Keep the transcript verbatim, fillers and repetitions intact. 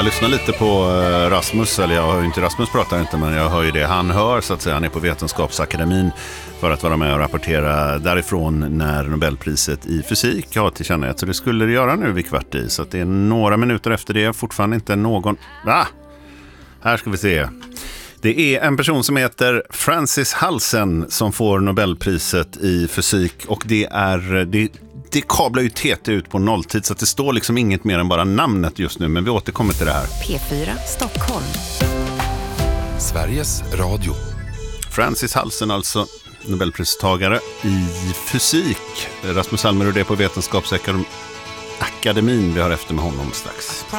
Jag lyssnar lite på Rasmus, eller jag hör ju inte, Rasmus pratar inte, men jag hör ju det han hör så att säga. Han är på Vetenskapsakademin för att vara med och rapportera därifrån när Nobelpriset i fysik har tillkännagett. Så det skulle det göra nu vid kvart i, så att det är några minuter efter det, fortfarande inte någon... Ah! Här ska vi se. Det är en person som heter Francis Halsen som får Nobelpriset i fysik, och det är... Det, det kablar ju T T ut på nolltid, så att det står liksom inget mer än bara namnet just nu, men vi återkommer till det här. P fyra Stockholm. Sveriges Radio. Francis Halsen, alltså Nobelpristagare i fysik. Rasmus Almer och det på Vetenskapsakademin. Vi har efter med honom strax.